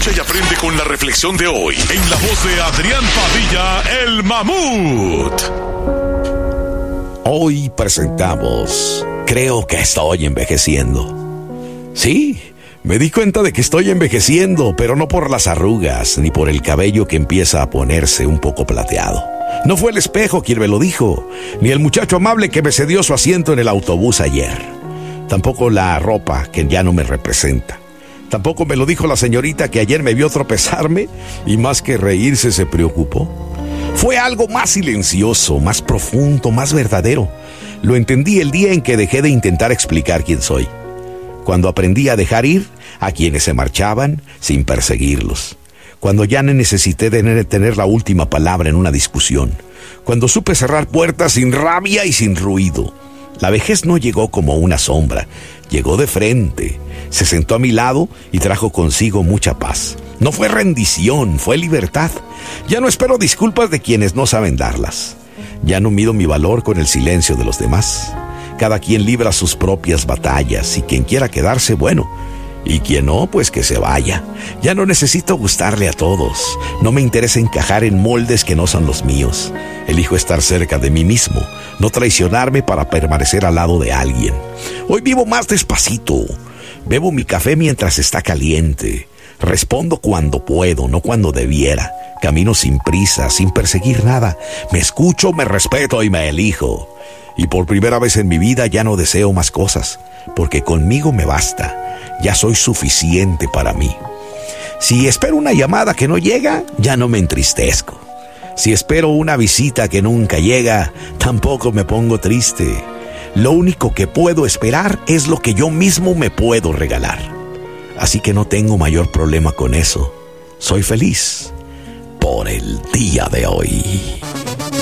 Escucha y aprende con la reflexión de hoy en la voz de Adrián Padilla, el Mamut. Hoy presentamos Creo que estoy envejeciendo. Sí, me di cuenta de que estoy envejeciendo, pero no por las arrugas, ni por el cabello que empieza a ponerse un poco plateado. No fue el espejo quien me lo dijo, ni el muchacho amable que me cedió su asiento en el autobús ayer. Tampoco la ropa que ya no me representa. Tampoco me lo dijo la señorita que ayer me vio tropezarme y más que reírse se preocupó. Fue algo más silencioso, más profundo, más verdadero. Lo entendí el día en que dejé de intentar explicar quién soy. Cuando aprendí a dejar ir a quienes se marchaban sin perseguirlos. Cuando ya no necesité tener la última palabra en una discusión. Cuando supe cerrar puertas sin rabia y sin ruido. La vejez no llegó como una sombra, llegó de frente, se sentó a mi lado y trajo consigo mucha paz. No fue rendición, fue libertad. Ya no espero disculpas de quienes no saben darlas. Ya no mido mi valor con el silencio de los demás. Cada quien libra sus propias batallas y quien quiera quedarse, bueno. Y quien no, pues que se vaya. Ya no necesito gustarle a todos. No me interesa encajar en moldes que no son los míos. Elijo estar cerca de mí mismo, no traicionarme para permanecer al lado de alguien. Hoy vivo más despacito. Bebo mi café mientras está caliente. Respondo cuando puedo, no cuando debiera. Camino sin prisa, sin perseguir nada. Me escucho, me respeto y me elijo. Y por primera vez en mi vida ya no deseo más cosas, porque conmigo me basta. Ya soy suficiente para mí. Si espero una llamada que no llega, ya no me entristezco. Si espero una visita que nunca llega, tampoco me pongo triste. Lo único que puedo esperar es lo que yo mismo me puedo regalar. Así que no tengo mayor problema con eso. Soy feliz por el día de hoy.